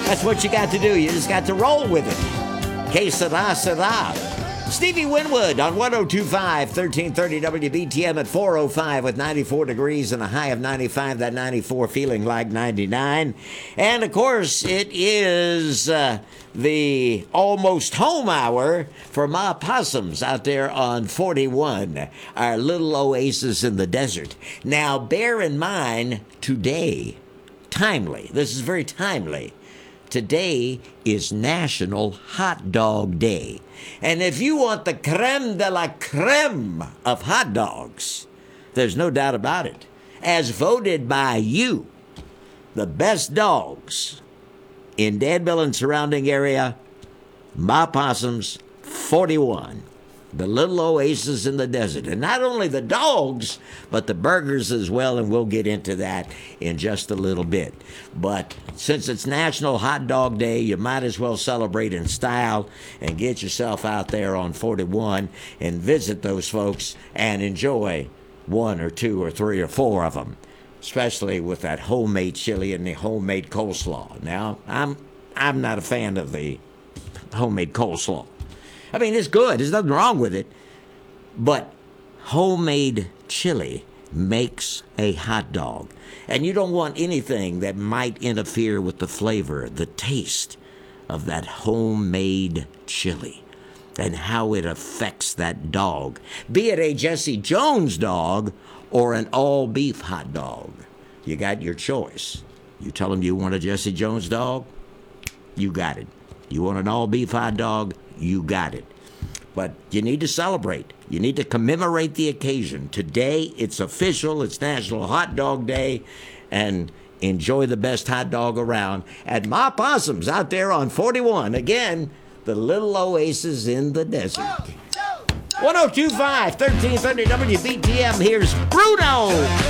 That's what you got to do. You just got to roll with it. Que sera, sera. Stevie Winwood on 102.5, 1330 WBTM at 4:05 with 94 degrees and a high of 95, that 94 feeling like 99. And, of course, it is the almost home hour for Ma Possums out there on 41, our little oasis in the desert. Now, bear in mind, today, timely, this is very timely, today is National Hot Dog Day. And if you want the creme de la creme of hot dogs, there's no doubt about it. As voted by you, the best dogs in Danville and surrounding area, Ma Possums 41. The little oasis in the desert. And not only the dogs, but the burgers as well, and we'll get into that in just a little bit. But since it's National Hot Dog Day, you might as well celebrate in style and get yourself out there on 41 and visit those folks and enjoy one or two or three or four of them, especially with that homemade chili and the homemade coleslaw. Now, I'm not a fan of the homemade coleslaw. I mean, it's good. There's nothing wrong with it. But homemade chili makes a hot dog. And you don't want anything that might interfere with the flavor, the taste of that homemade chili and how it affects that dog, be it a Jesse Jones dog or an all-beef hot dog. You got your choice. You tell them you want a Jesse Jones dog, you got it. You want an all-beef hot dog, you got it. But you need to celebrate. You need to commemorate the occasion. Today, it's official. It's National Hot Dog Day. And enjoy the best hot dog around at Ma Possums out there on 41. Again, the little oasis in the desert. 102.5, 1330 WBTM. Here's Bruno.